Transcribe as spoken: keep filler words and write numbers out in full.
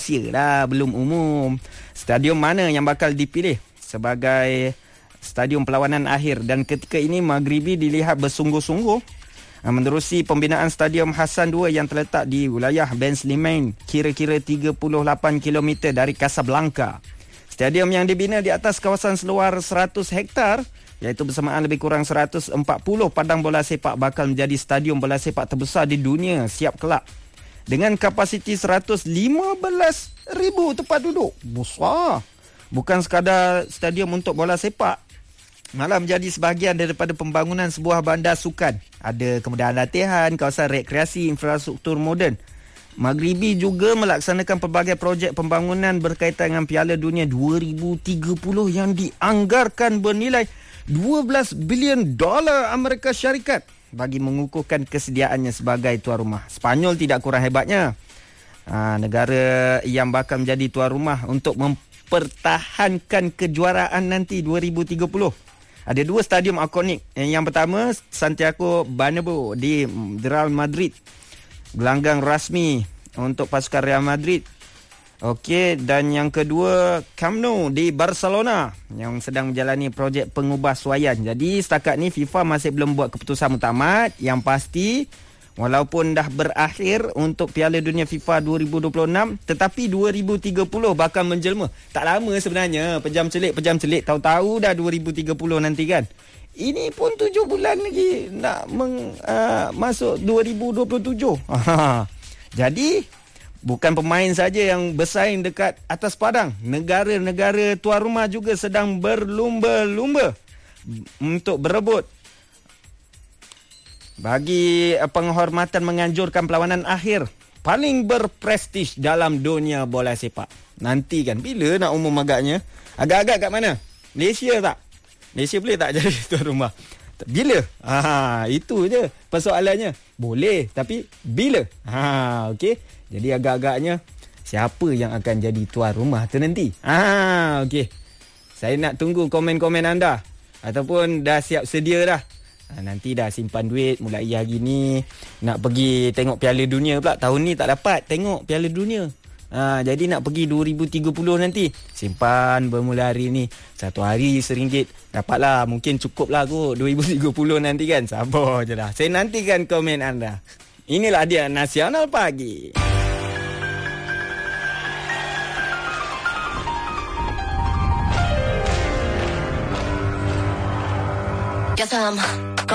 lah, belum umum. Stadium mana yang bakal dipilih sebagai stadium perlawanan akhir? Dan ketika ini Maghribi dilihat bersungguh-sungguh menerusi pembinaan Stadium Hassan dua yang terletak di wilayah Ben Slimane, kira-kira tiga puluh lapan kilometer dari Casablanca. Stadium yang dibina di atas kawasan seluar seratus hektar, iaitu bersamaan lebih kurang seratus empat puluh padang bola sepak, bakal menjadi stadium bola sepak terbesar di dunia siap kelak. Dengan kapasiti seratus lima belas ribu tempat duduk. Besar. Bukan sekadar stadium untuk bola sepak, malah menjadi sebahagian daripada pembangunan sebuah bandar sukan. Ada kemudahan latihan, kawasan rekreasi, infrastruktur moden. Maghribi juga melaksanakan pelbagai projek pembangunan berkaitan dengan Piala Dunia dua ribu tiga puluh yang dianggarkan bernilai dua belas bilion dolar Amerika Syarikat bagi mengukuhkan kesediaannya sebagai tuan rumah. Spanyol tidak kurang hebatnya. Ha, negara yang bakal menjadi tuan rumah untuk mempertahankan kejuaraan nanti dua ribu tiga puluh. Ada dua stadium ikonik. Yang pertama, Santiago Bernabeu di Real Madrid. Gelanggang rasmi untuk pasukan Real Madrid. Okey, dan yang kedua Camp Nou di Barcelona yang sedang menjalani projek pengubahsuaian. Jadi setakat ni FIFA masih belum buat keputusan muktamad. Yang pasti walaupun dah berakhir untuk Piala Dunia FIFA dua ribu dua puluh enam, tetapi dua ribu tiga puluh bakal menjelma. Tak lama sebenarnya, pejam celik pejam celik, tahu-tahu dah dua ribu tiga puluh nanti kan. Ini pun tujuh bulan lagi nak meng, uh, masuk dua ribu dua puluh tujuh. Jadi bukan pemain saja yang bersaing dekat atas padang. Negara-negara tuan rumah juga sedang berlumba-lumba untuk berebut bagi penghormatan menganjurkan perlawanan akhir paling berprestij dalam dunia bola sepak. Nanti kan, bila nak umum agaknya? Agak-agak kat mana? Malaysia tak? Malaysia boleh tak jadi tuan rumah? Bila? Ha, itu je persoalannya. Boleh, tapi bila? Ha, okey. Jadi agak-agaknya siapa yang akan jadi tuan rumah tu nanti? Ah, okey. Saya nak tunggu komen-komen anda. Ataupun dah siap sedia dah. Ha, nanti dah simpan duit mulai hari ni. Nak pergi tengok Piala Dunia pula. Tahun ni tak dapat tengok Piala Dunia. Ha, jadi nak pergi dua ribu tiga puluh nanti. Simpan bermula hari ni. Satu hari seringgit. Dapatlah. Mungkin cukup lah kot dua ribu tiga puluh nanti kan. Sabar je lah. Saya nantikan komen anda. Inilah dia Nasional Pagi. Yes, I'm